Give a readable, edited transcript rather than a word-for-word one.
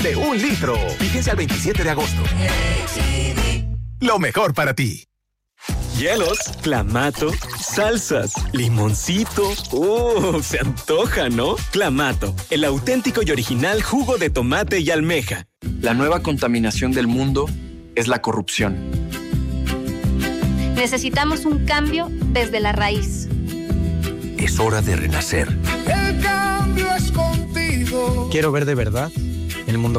de 1 litro. Vigencia al 27 de agosto. Lo mejor para ti. Hielos, clamato, salsas, limoncito. Se antoja, ¿no? Clamato, el auténtico y original jugo de tomate y almeja. La nueva contaminación del mundo es la corrupción. Necesitamos un cambio desde la raíz. Es hora de renacer. El cambio es contigo. Quiero ver de verdad el mundo